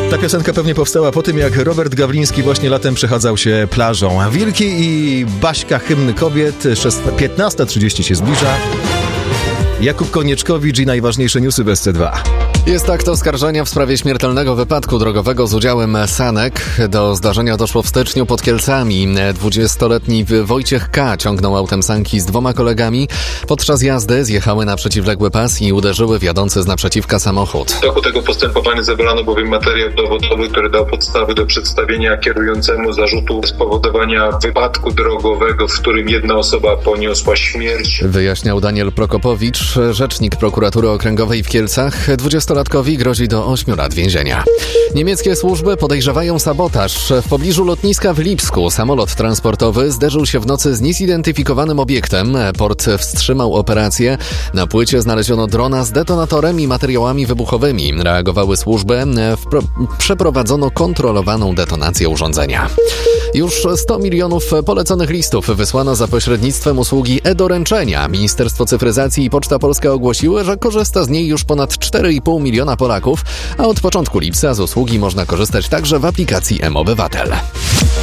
Ta piosenka pewnie powstała po tym, jak Robert Gawliński właśnie latem przechadzał się plażą. Wilki i Baśka, hymny kobiet. 15:30 się zbliża. Jakub Konieczkowicz i najważniejsze newsy w SC2. Jest akt oskarżenia w sprawie śmiertelnego wypadku drogowego z udziałem sanek. Do zdarzenia doszło w styczniu pod Kielcami. 20-letni Wojciech K. ciągnął autem sanki z 2 kolegami. Podczas jazdy zjechały na przeciwległy pas i uderzyły w jadący z naprzeciwka samochód. W toku tego postępowania zebrano bowiem materiał dowodowy, który dał podstawy do przedstawienia kierującemu zarzutu spowodowania wypadku drogowego, w którym jedna osoba poniosła śmierć. Wyjaśniał Daniel Prokopowicz, rzecznik prokuratury okręgowej w Kielcach. 20-latkowi grozi do 8 lat więzienia. Niemieckie służby podejrzewają sabotaż. W pobliżu lotniska w Lipsku samolot transportowy zderzył się w nocy z niezidentyfikowanym obiektem. Port wstrzymał operację. Na płycie znaleziono drona z detonatorem i materiałami wybuchowymi. Reagowały służby. Przeprowadzono kontrolowaną detonację urządzenia. Już 100 milionów poleconych listów wysłano za pośrednictwem usługi e-doręczenia. Ministerstwo Cyfryzacji i Poczta Polska ogłosiły, że korzysta z niej już ponad 4,5 miliona Polaków, a od początku lipca z usługi można korzystać także w aplikacji mObywatel.